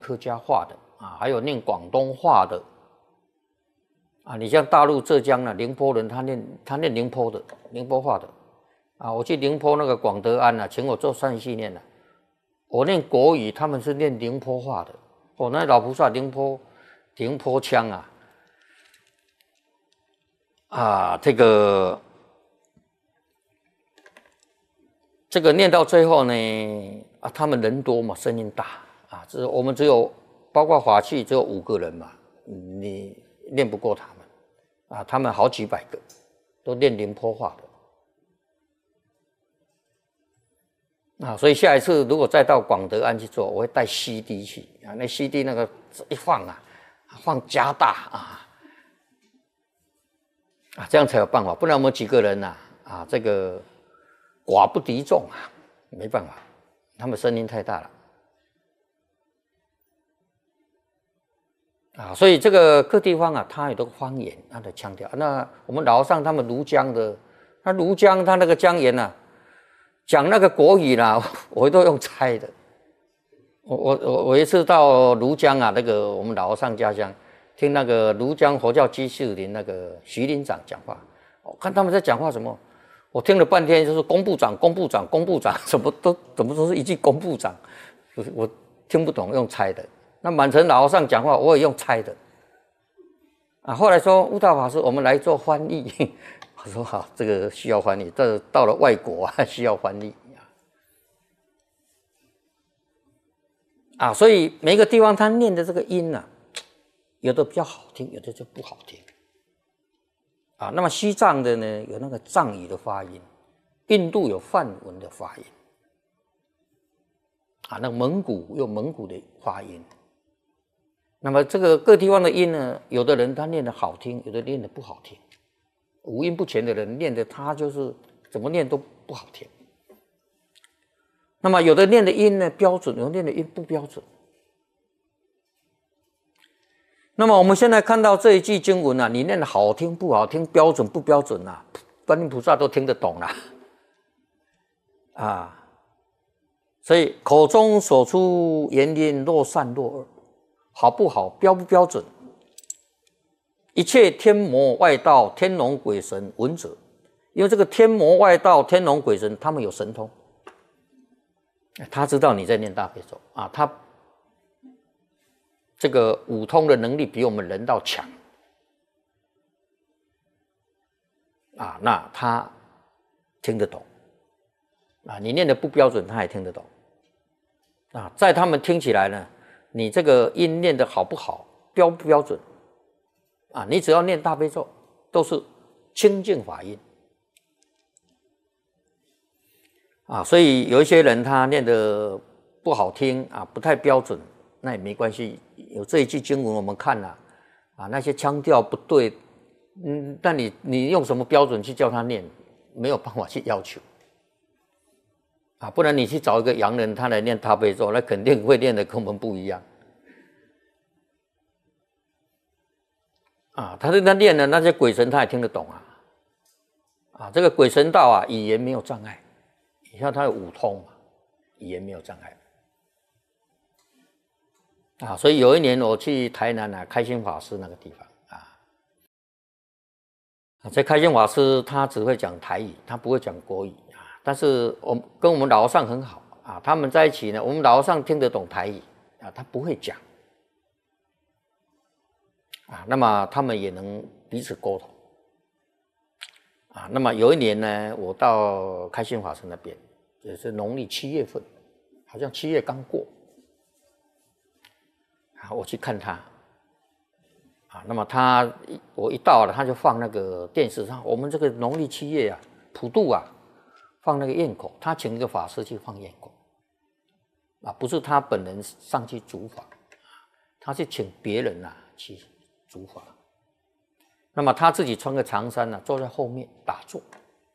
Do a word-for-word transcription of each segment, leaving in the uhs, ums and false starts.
客家话的啊，还有念广东话的啊。你像大陆浙江啊，宁波人他念他念宁波的宁波话的啊。我去宁波那个广德安啊，请我做山西念的、啊，我念国语，他们是念宁波话的。哦，那老菩萨宁波宁波腔啊啊，这个这个念到最后呢啊，他们人多嘛，声音大啊，这我们只有包括法器只有五个人嘛，你念不过他们啊，他们好几百个都念宁波话的啊，所以下一次如果再到广德安去做，我会带 C D 去啊，那 C D 那个一放啊，放加大啊啊，这样才有办法，不然我们几个人呐 啊, 啊，这个寡不敌众啊，没办法，他们声音太大了。啊，所以这个各地方啊，它有这个方言，它的腔调。那我们老和尚他们庐江的，那庐江他那个江言啊，讲那个国语啦，我都用猜的。我我我我一次到庐江啊，那个我们老和尚家乡，听那个庐江佛教居士林那个徐林长讲话，我看他们在讲话什么，我听了半天就是工部长、工部长、工部长，什么都怎么都是一句工部长，我听不懂，用猜的。那满城老和尚讲话，我也用猜的啊。后来说悟道法师，我们来做翻译。我说好，这个需要翻译，这到了外国啊，需要翻译啊。所以每个地方他念的这个音啊，有的比较好听，有的就不好听啊。那么西藏的呢，有那个藏语的发音，印度有梵文的发音啊，那个蒙古有蒙古的发音。那么这个各地方的音呢，有的人他念得好听，有的念得不好听。五音不全的人念的他就是怎么念都不好听。那么有的念的音呢标准，有的念的音不标准。那么我们现在看到这一句经文啊，你念的好听不好听，标准不标准啊，观音菩萨都听得懂啦啊。所以口中所出言音若善若恶，好不好，标不标准，一切天魔外道、天龙鬼神闻者，因为这个天魔外道、天龙鬼神他们有神通，他知道你在念大悲咒啊，他这个五通的能力比我们人道强啊，那他听得懂啊，你念的不标准，他也听得懂啊，在他们听起来呢，你这个音念的好不好，标不标准啊？你只要念大悲咒，都是清净法音啊。所以有一些人他念的不好听啊，不太标准，那也没关系。有这一句经文我们看了啊，那些腔调不对，嗯，但你你用什么标准去叫他念，没有办法去要求啊。不然你去找一个洋人，他来念大悲咒，那肯定会念的跟我们不一样。啊，他他念的那些鬼神，他也听得懂啊。啊，这个鬼神道啊，语言没有障碍，你看他有五通嘛，语言没有障碍。啊，所以有一年我去台南啊，开心法师那个地方啊，啊，这开心法师他只会讲台语，他不会讲国语啊。但是我跟我们老和尚很好啊，他们在一起呢，我们老和尚听得懂台语啊，他不会讲。啊，那么他们也能彼此沟通啊。那么有一年呢，我到开心法师那边，也是农历七月份，好像七月刚过啊，我去看他啊。那么他我一到了，他就放那个电视上，我们这个农历七月啊，普渡啊，放那个焰口，他请一个法师去放焰口啊，不是他本人上去主法，他是请别人啊去主法。那么他自己穿个长衫啊，坐在后面打坐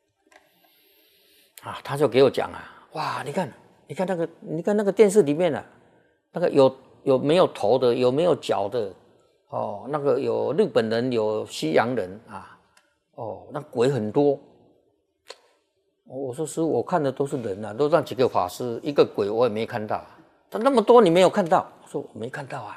啊，他就给我讲啊，哇，你看，你看那个，你看那个电视里面啊，那个有有没有头的，有没有脚的，哦，那个有日本人，有西洋人啊，哦，那鬼很多。我说师父，我看的都是人啊，都让几个法师，一个鬼我也没看到。 他那么多你没有看到？我说我没看到啊。